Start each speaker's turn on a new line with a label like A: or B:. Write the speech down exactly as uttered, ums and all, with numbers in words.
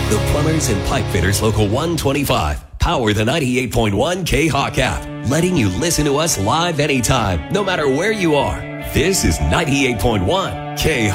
A: The Plumbers and Pipe Fitters Local one twenty-five power the ninety-eight point one K-Hawk app, letting you listen to us live anytime, no matter where you are. This is ninety-eight point one K-Hawk.